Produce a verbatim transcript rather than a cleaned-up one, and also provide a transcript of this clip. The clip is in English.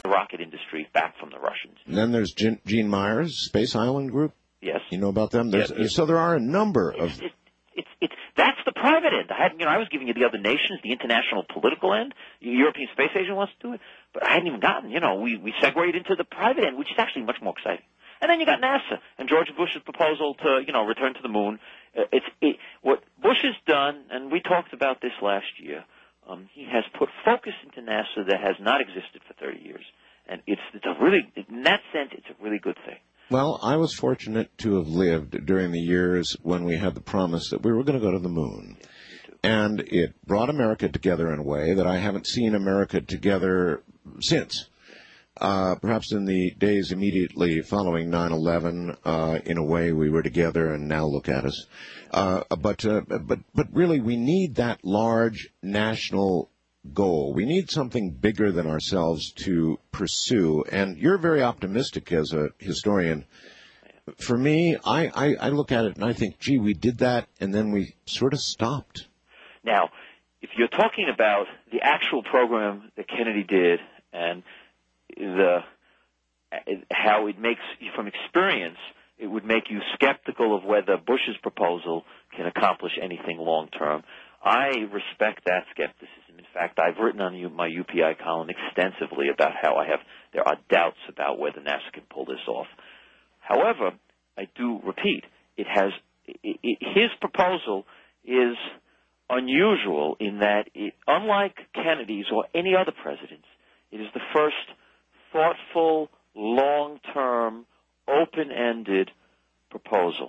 the rocket industry back from the Russians. And then there's Gene, Gene Myers, Space Island Group. Yes. You know about them? There's, yes, so there are a number it's, of... It's, it's, it's, that's the private end. I hadn't, you know, I was giving you the other nations, the international political end. The European Space Agency wants to do it. But I hadn't even gotten, you know, we, we segued into the private end, which is actually much more exciting. And then you got NASA and George Bush's proposal to, you know, return to the moon. Uh, it's it, what Bush has done, and we talked about this last year. Um, he has put focus into NASA that has not existed for thirty years, and it's it's a really, in that sense, it's a really good thing. Well, I was fortunate to have lived during the years when we had the promise that we were going to go to the moon, yeah, and it brought America together in a way that I haven't seen America together since. Uh, perhaps in the days immediately following nine eleven, uh, in a way we were together, and now look at us. Uh, but, uh, but, but really we need that large national goal. We need something bigger than ourselves to pursue. And you're very optimistic as a historian. For me, I, I, I look at it and I think, gee, we did that and then we sort of stopped. Now, if you're talking about the actual program that Kennedy did and the how it makes, from experience, it would make you skeptical of whether Bush's proposal can accomplish anything long-term. I respect that skepticism. In fact, I've written on my U P I column extensively about how I have there are doubts about whether NASA can pull this off. However, I do repeat, it has it, it, his proposal is unusual in that, it, unlike Kennedy's or any other president's, it is the first thoughtful, long-term, open-ended proposal.